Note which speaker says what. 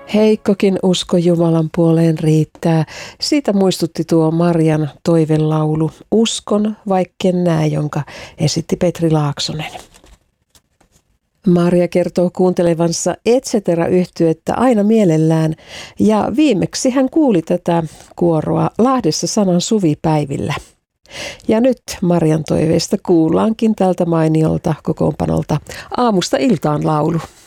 Speaker 1: Heikkokin usko Jumalan puoleen riittää. Siitä muistutti tuo Marjan toivelaulu Uskon, vaikken näe, jonka esitti Petri Laaksonen. Maria kertoo kuuntelevansa Etcetera-yhtyettä aina mielellään ja viimeksi hän kuuli tätä kuoroa Lahdessa Sanan suvipäivillä. Ja nyt Marian toiveesta kuullaankin tältä mainiolta kokoonpanolta Aamusta iltaan laulu.